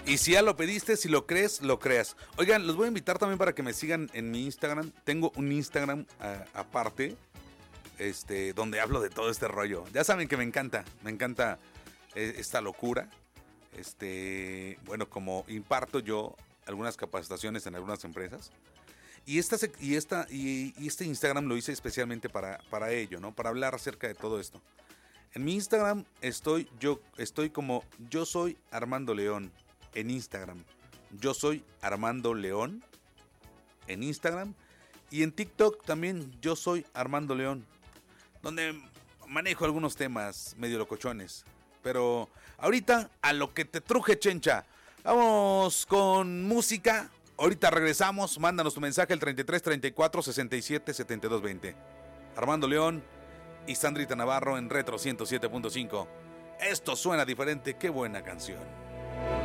Y si ya lo pediste, si lo crees, lo creas. Oigan, los voy a invitar también para que me sigan en mi Instagram. Tengo un Instagram aparte, donde hablo de todo este rollo. Ya saben que me encanta esta locura. Bueno, como imparto yo algunas capacitaciones en algunas empresas. Y este Instagram lo hice especialmente para ello, ¿no? Para hablar acerca de todo esto. En mi Instagram estoy como yo soy Armando León en Instagram. Yo soy Armando León en Instagram. Y en TikTok también yo soy Armando León, donde manejo algunos temas medio locochones. Pero ahorita a lo que te truje, chencha. Vamos con música. Ahorita regresamos. Mándanos tu mensaje al 33 34 67 72 20. Armando León y Sandrita Navarro en Retro 107.5. Esto suena diferente. Qué buena canción.